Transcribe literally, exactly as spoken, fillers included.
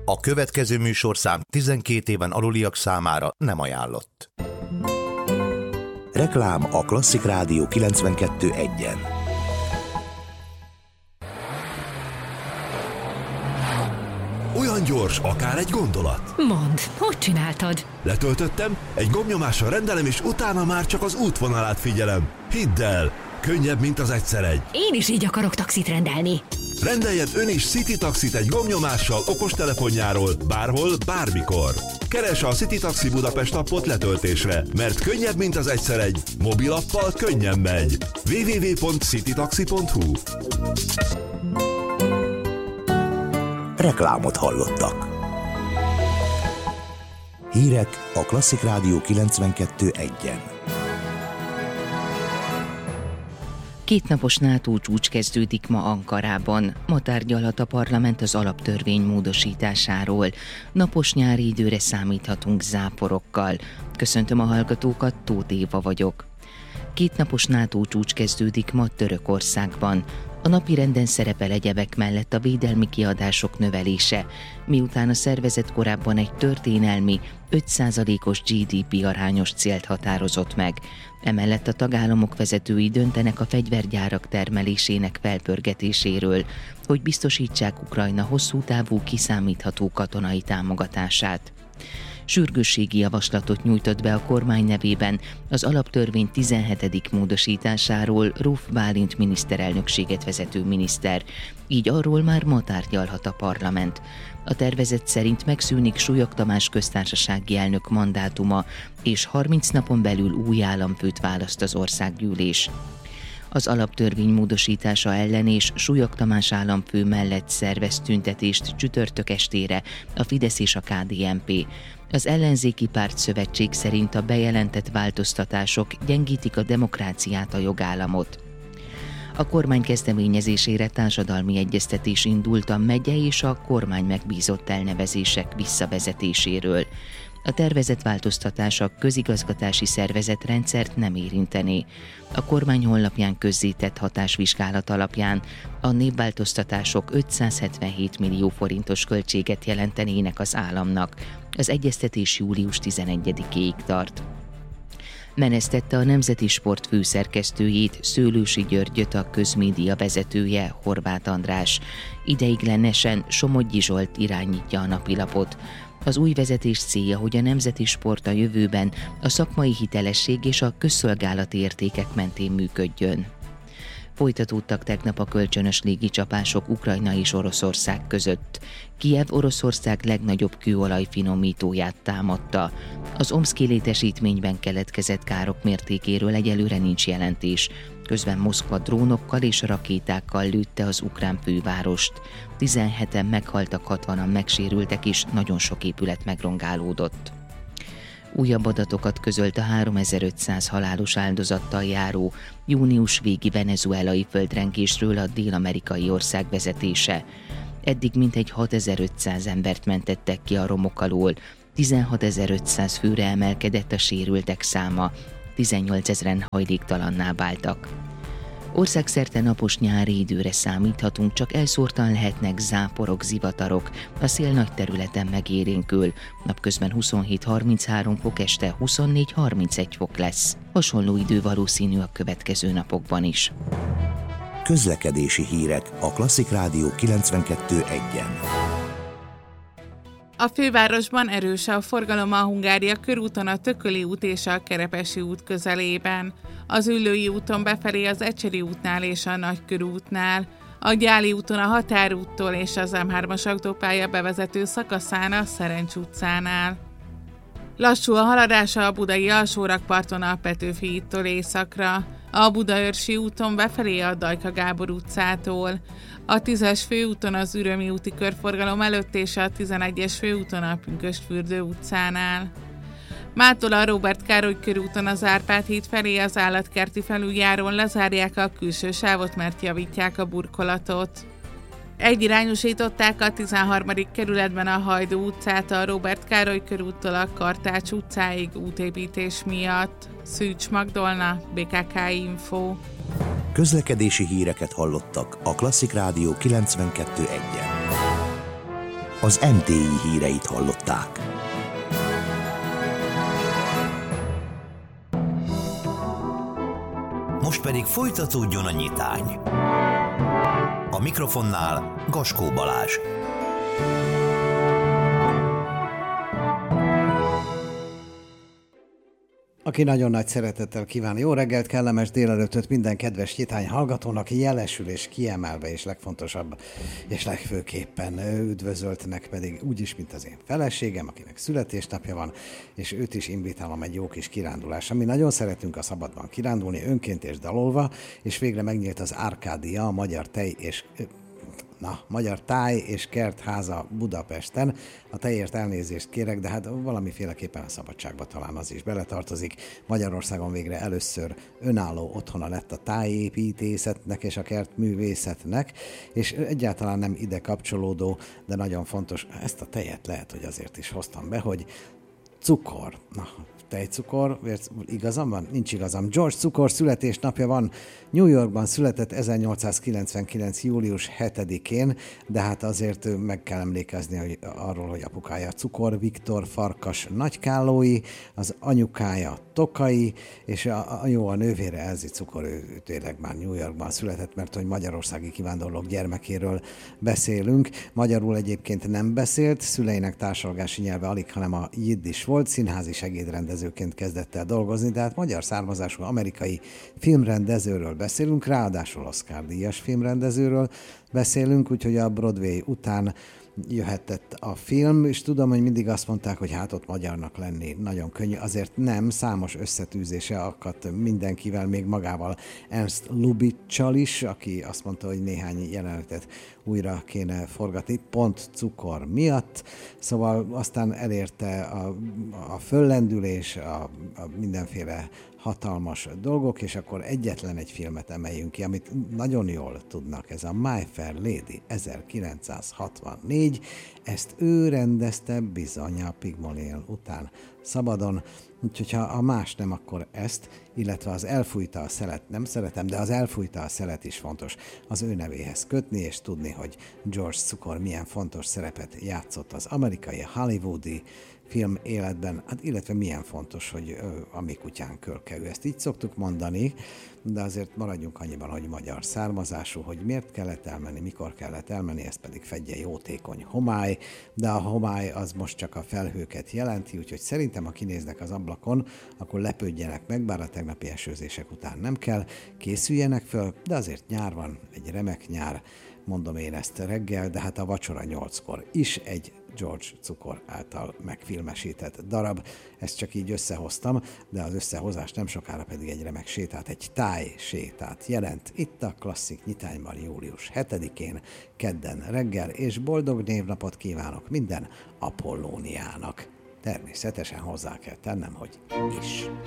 A következő műsorszám tizenkét éven aluliak számára nem ajánlott. Reklám a Klasszik Rádió kilencvenkettő egyen. Olyan gyors, akár egy gondolat. Mondd, hogy csináltad? Letöltöttem, egy gombnyomással rendelem, és utána már csak az útvonalát figyelem. Hidd el, könnyebb, mint az egyszer egy. Én is így akarok taxit rendelni. Rendeljen ön is City Taxit egy gombnyomással okostelefonjáról, bárhol, bármikor. Keresse a City Taxi Budapest appot letöltésre, mert könnyebb, mint az egyszer egy. Mobilappal könnyen megy. double-u double-u double-u pont citytaxi pont hu Reklámot hallottak. Hírek a Klasszik Rádió kilencvenkettő egyen. Kétnapos NATO csúcs kezdődik ma Ankarában. Ma tárgyalhat a parlament az alaptörvény módosításáról. Napos nyári időre számíthatunk záporokkal. Köszöntöm a hallgatókat, Tóth Éva vagyok. Kétnapos NATO csúcs kezdődik ma Törökországban. A napirenden szerepel egyebek mellett a védelmi kiadások növelése, miután a szervezet korábban egy történelmi öt százalékos gé dé pé arányos célt határozott meg. Emellett a tagállamok vezetői döntenek a fegyvergyárak termelésének felpörgetéséről, hogy biztosítsák Ukrajna hosszú távú kiszámítható katonai támogatását. Sürgősségi javaslatot nyújtott be a kormány nevében az alaptörvény tizenhetedik módosításáról Róf Bálint miniszterelnökséget vezető miniszter, így arról már ma tárgyalhat a parlament. A tervezet szerint megszűnik Súlyog Tamás köztársasági elnök mandátuma, és harminc napon belül új államfőt választ az országgyűlés. Az alaptörvény módosítása ellen és Súlyog Tamás államfő mellett szervez tüntetést csütörtök estére a Fidesz és a ká dé en pé. Az ellenzéki pártszövetség szerint a bejelentett változtatások gyengítik a demokráciát, a jogállamot. A kormány kezdeményezésére társadalmi egyeztetés indult a megye és a kormány megbízott elnevezések visszavezetéséről. A tervezett változtatás a közigazgatási szervezetrendszert nem érintené. A kormány honlapján közzétett hatásvizsgálat alapján a névváltoztatások ötszázhetvenhét millió forintos költséget jelentenének az államnak. Az egyeztetés július tizenegyedikéig tart. Menesztette a Nemzeti Sport főszerkesztőjét, Szőlősi Györgyöt, a közmédia vezetője, Horváth András. Ideiglenesen Somogyi Zsolt irányítja a napilapot. Az új vezetés célja, hogy a nemzeti sport a jövőben a szakmai hitelesség és a közszolgálati értékek mentén működjön. Folytatódtak tegnap a kölcsönös légicsapások Ukrajna és Oroszország között. Kijev Oroszország legnagyobb kőolaj-finomítóját támadta. Az omszki létesítményben keletkezett károk mértékéről egyelőre nincs jelentés. Közben Moszkva drónokkal és rakétákkal lőtte az ukrán fővárost. tizenheten meghaltak, hatvanan megsérültek, és nagyon sok épület megrongálódott. Újabb adatokat közölt a háromezer-ötszáz halálos áldozattal járó június végi venezuelai földrengésről a dél-amerikai ország vezetése. Eddig mintegy hatezer-ötszáz embert mentettek ki a romok alól, tizenhatezer-ötszáz főre emelkedett a sérültek száma, tizennyolcezren hajléktalanná váltak. Országszerte napos nyári időre számíthatunk, csak elszórtan lehetnek záporok, zivatarok, a szél nagy területen megélénkül, napközben huszonhét-harminchárom fok, este huszonnégy-harmincegy fok lesz. Hasonló idő valószínű a következő napokban is. Közlekedési hírek a Klasszik Rádió kilencvenkettő egyen. A fővárosban erős a forgalom a Hungária körúton, a Tököli út és a Kerepesi út közelében, az Üllői úton befelé az Ecseri útnál és a Nagykörútnál, a Gyáli úton a Határúttól és az em hármas autópálya bevezető szakaszán a Szerencs utcánál. Lassú a haladása a budai alsórakparton a Petőfi hídtól északra, a Budaörsi úton befelé a Dajka Gábor utcától, a tízes főúton az Ürömi úti körforgalom előtt és a tizenegyes főúton a Pünkösdfürdő utcánál. Mától a Róbert Károly körúton az Árpád híd felé az állatkerti felüljárón lezárják a külső sávot, mert javítják a burkolatot. Egyirányosították a tizenharmadik kerületben a Hajdú utcát a Róbert Károly körúttól a Kartács utcáig útépítés miatt. Szűcs Magdolna, bé ká ká Info. Közlekedési híreket hallottak a Klasszik Rádió kilencvenkettő egyen. az em té i híreit hallották. Most pedig folytatódjon a nyitány. A mikrofonnál Gaskó Balázs. Aki nagyon nagy szeretettel kíván jó reggelt, kellemes délelőttöt minden kedves nyitány hallgatónak, jelesül és kiemelve, és legfontosabb, és legfőképpen üdvözöltnek pedig úgyis, mint az én feleségem, akinek születésnapja van, és őt is invitálom egy jó kis kirándulásra. Mi nagyon szeretünk a szabadban kirándulni, önként és dalolva, és végre megnyílt az Árkádia, a Magyar Tej és... Na, Magyar Táj és Kertháza Budapesten. A tejért elnézést kérek, de hát valamiféleképpen a szabadságba talán az is beletartozik. Magyarországon végre először önálló otthona lett a tájépítészetnek és a kertművészetnek, és egyáltalán nem ide kapcsolódó, de nagyon fontos, ezt a tejet lehet, hogy azért is hoztam be, hogy cukor. Na, tejcukor, igazam van? Nincs igazam. George Cukor születésnapja van. New Yorkban született ezernyolcszázkilencvenkilenc. július hetedikén, de hát azért meg kell emlékezni hogy arról, hogy apukája Cukor Viktor Farkas nagykállói, az anyukája Tokai, és a, a jó a nővére Elzi Cukor, ő, ő tényleg már New Yorkban született, mert hogy magyarországi kivándorlók gyermekéről beszélünk. Magyarul egyébként nem beszélt, szüleinek társalgási nyelve alig, hanem a jiddis volt, színházi segédrendezőként kezdett el dolgozni, de hát magyar származású amerikai filmrendezőről beszélünk, ráadásul Oscar-díjas filmrendezőről beszélünk, úgyhogy a Broadway után jöhetett a film, és tudom, hogy mindig azt mondták, hogy hát ott magyarnak lenni nagyon könnyű, azért nem, számos összetűzése akadt mindenkivel, még magával Ernst Lubitschal is, aki azt mondta, hogy néhány jelenetet újra kéne forgatni, pont cukor miatt, szóval aztán elérte a, a föllendülés, a, a mindenféle hatalmas dolgok, és akkor egyetlen egy filmet emeljünk ki, amit nagyon jól tudnak, ez a My Fair Lady ezerkilencszázhatvannégy, ezt ő rendezte bizony a Pygmalion után szabadon, úgyhogy ha a más nem, akkor ezt, illetve az Elfújta a szelet, nem szeretem, de az Elfújta a szelet is fontos az ő nevéhez kötni, és tudni, hogy George Cukor milyen fontos szerepet játszott az amerikai, hollywoodi film életben, hát illetve milyen fontos, hogy ö, a mi kutyán kölke, ő ezt így szoktuk mondani, de azért maradjunk annyiban, hogy magyar származású, hogy miért kellett elmenni, mikor kellett elmenni, ez pedig fedje jótékony homály, de a homály az most csak a felhőket jelenti, úgyhogy szerintem, ha kinéznek az ablakon, akkor lepődjenek meg, bár a tegnapi esőzések után nem kell, készüljenek föl, de azért nyár van, egy remek nyár, mondom én ezt reggel, de hát a vacsora nyolckor is egy George Cukor által megfilmesített darab. Ezt csak így összehoztam, de az összehozás nem sokára pedig egy remek sétát, egy táj sétát jelent. Itt a Klasszik Nyitányban július hetedikén, kedden reggel, és boldog névnapot kívánok minden Apollóniának. Természetesen hozzá kell tennem, hogy is.